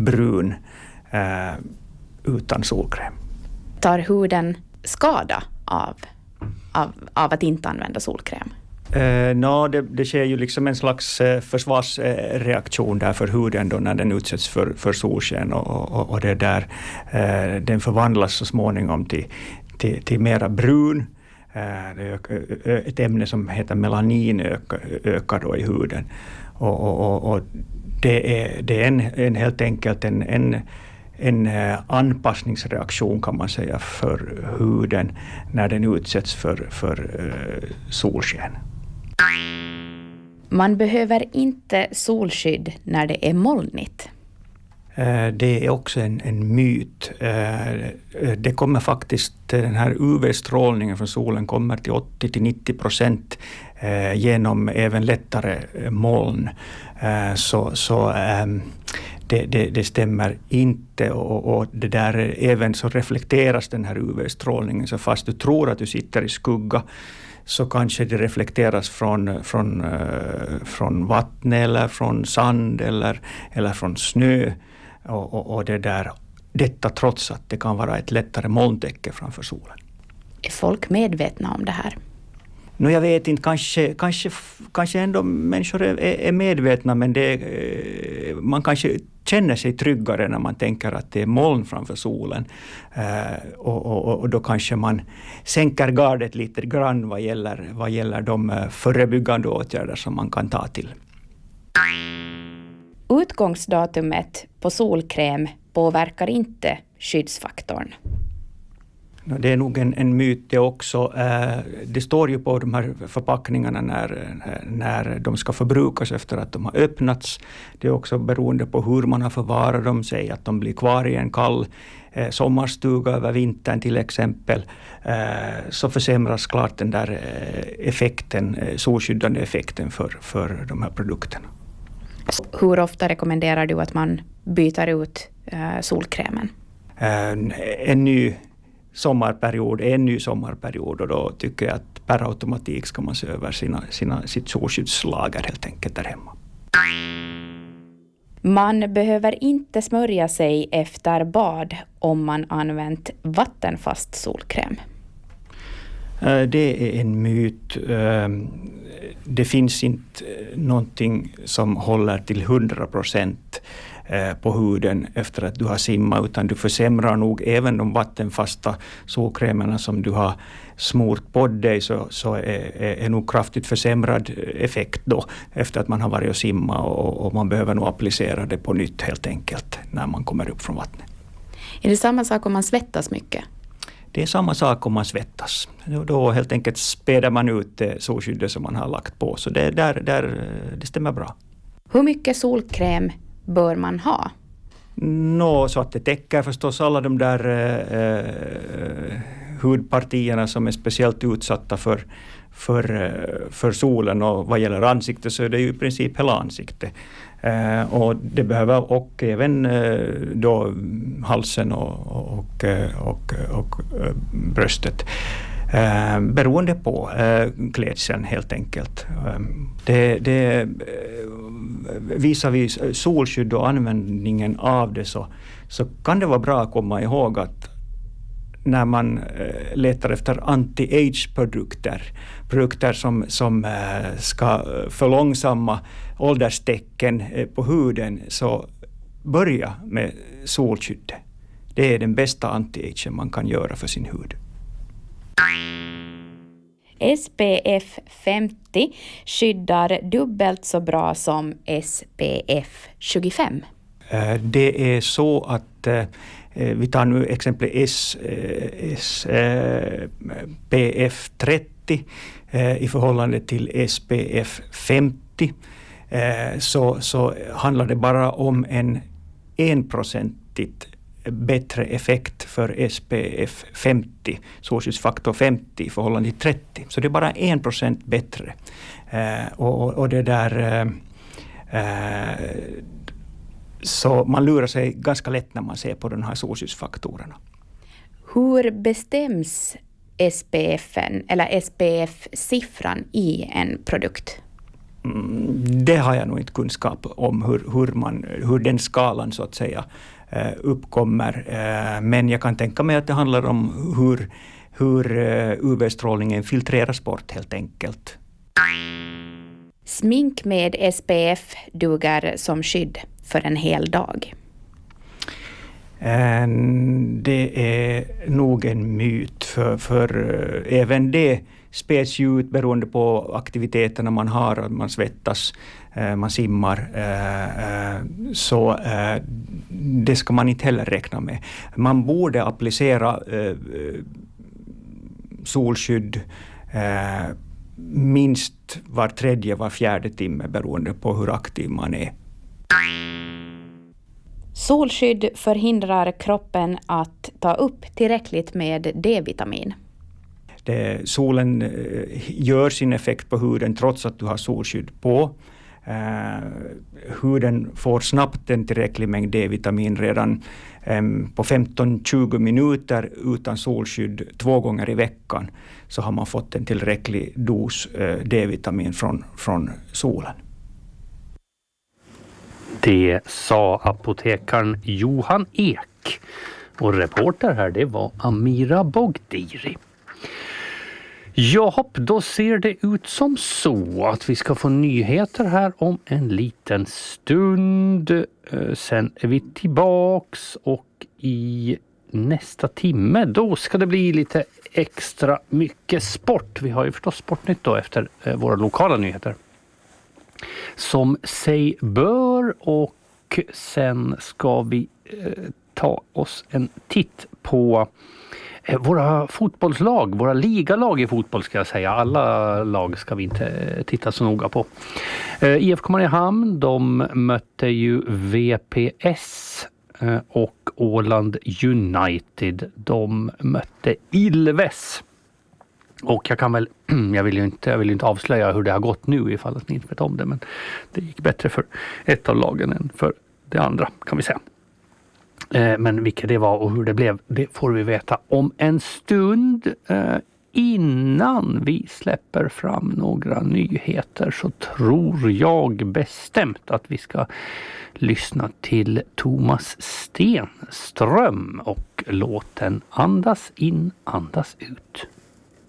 brun utan solkräm. Tar huden skada av att inte använda solkräm? Det sker ju liksom en slags försvarsreaktion där för huden då när den utsätts för solsken och det där, den förvandlas så småningom till mera brun. Ett ämne som heter melanin ökar då i huden och det är en helt enkelt en anpassningsreaktion kan man säga för huden när den utsätts för solsken. Man behöver inte solskydd när det är molnigt. Det är också en myt. Det kommer faktiskt, den här UV-strålningen från solen kommer till 80-90% genom även lättare moln. Det stämmer inte och det där även så reflekteras den här UV-strålningen, så fast du tror att du sitter i skugga så kanske det reflekteras från vatten eller från sand eller från snö och detta trots att det kan vara ett lättare molntäcke framför solen. Är folk medvetna om det här? Jag vet inte, kanske ändå människor är medvetna, men man kanske känner sig tryggare när man tänker att det är moln framför solen. Och då kanske man sänker gardet lite grann vad gäller de förebyggande åtgärder som man kan ta till. Utgångsdatumet på solkräm påverkar inte skyddsfaktorn. Det är nog en myt det också. Det står ju på de här förpackningarna när de ska förbrukas efter att de har öppnats. Det är också beroende på hur man har förvarat dem. Säg att de blir kvar i en kall sommarstuga över vintern till exempel. Så försämras klart den där effekten, solskyddande effekten för de här produkterna. Hur ofta rekommenderar du att man byter ut solkrämen? En ny sommarperiod och då tycker jag att per automatik ska man se över sitt solskyddslager helt enkelt där hemma. Man behöver inte smörja sig efter bad om man använt vattenfast solkräm. Det är en myt. Det finns inte någonting som håller till 100% på huden efter att du har simmat, utan du försämrar nog även de vattenfasta solkrämerna som du har smort på dig, så är nog kraftigt försämrad effekt då efter att man har varit och simma och man behöver nog applicera det på nytt helt enkelt när man kommer upp från vattnet. Är det samma sak om man svettas mycket? Det är samma sak om man svettas. Då helt enkelt späder man ut solskyddet som man har lagt på. Så det stämmer bra. Hur mycket solkräm bör man ha? Så att det täcker förstås alla de där hudpartierna som är speciellt utsatta för solen, och vad gäller ansiktet så är det ju i princip hela ansiktet. Och det behöver, och även då halsen och bröstet. Beroende på klädseln helt enkelt. Det visar vi solskydd och användningen av det, så kan det vara bra att komma ihåg att när man letar efter anti-age-produkter som ska förlångsamma ålderstecken på huden, så börja med solskydd. Det är den bästa anti-age man kan göra för sin hud. SPF 50 skyddar dubbelt så bra som SPF 25. Det är så att vi tar nu exempel SPF 30 i förhållande till SPF 50, så handlar det bara om en 1-procentigt bättre effekt för SPF 50, solskyddsfaktor 50 i förhållande till 30. Så det är bara 1% bättre. Och det där... Så man lurar sig ganska lätt när man ser på de här solskyddsfaktorerna. Hur bestäms SPF-en eller SPF-siffran i en produkt? Det har jag nog inte kunskap om hur den skalan så att säga uppkommer. Men jag kan tänka mig att det handlar om hur UV-strålningen filtreras bort helt enkelt. Smink med SPF duger som skydd för en hel dag. Det är nog en myt, för även det späds ju ut beroende på aktiviteterna man har, man svettas, man simmar, så det ska man inte heller räkna med. Man borde applicera solskydd minst var 3:e, var 4:e timme beroende på hur aktiv man är. Solskydd förhindrar kroppen att ta upp tillräckligt med D-vitamin. Solen gör sin effekt på huden trots att du har solskydd på. Huden får snabbt en tillräcklig mängd D-vitamin redan på 15-20 minuter utan solskydd 2 gånger i veckan, så har man fått en tillräcklig dos D-vitamin från solen. Det sa apotekaren Johan Ek, och reporter här det var Amira Bogdiri. Ja, då ser det ut som så att vi ska få nyheter här om en liten stund. Sen är vi tillbaks och i nästa timme då ska det bli lite extra mycket sport. Vi har ju förstås Sportnytt då efter våra lokala nyheter som sig bör, och sen ska vi ta oss en titt på våra fotbollslag, våra ligalag i fotboll ska jag säga. Alla lag ska vi inte titta så noga på. IFK Mariehamn, de mötte ju VPS och Åland United, de mötte Ilves. Och jag vill ju inte avslöja hur det har gått nu ifall att ni inte vet om det, men det gick bättre för ett av lagen än för det andra kan vi säga. Men vilka det var och hur det blev, det får vi veta om en stund. Innan vi släpper fram några nyheter så tror jag bestämt att vi ska lyssna till Thomas Stenström och låten Andas in, andas ut.